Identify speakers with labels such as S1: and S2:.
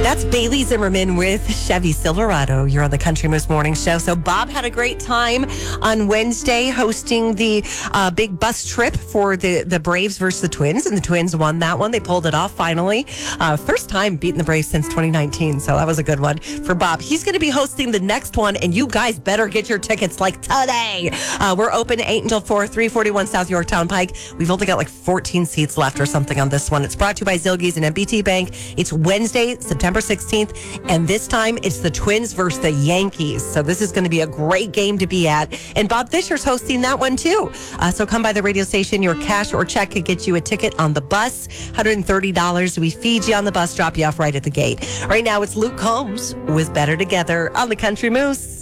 S1: That's Bailey Zimmerman with Chevy Silverado. You're on the Country Moose Morning Show. So Bob had a great time on Wednesday hosting the big bus trip for the Braves versus the Twins, and the Twins won that one. They pulled it off finally. First time beating the Braves since 2019, so that was a good one for Bob. He's going to be hosting the next one, and you guys better get your tickets like today. We're open 8 until 4, 341 South Yorktown Pike. We've only got like 14 seats left or something on this one. It's brought to you by Zilgies and MBT Bank. It's Wednesday, September 16th, and this time it's the Twins versus the Yankees. So this is going to be a great game to be at, and Bob Fisher's hosting that one too. So come by the radio station. Your cash or check could get you a ticket on the bus, $130. We feed you on the bus, drop you off right at the gate. Right now it's Luke Combs with Better Together on the Country Moose.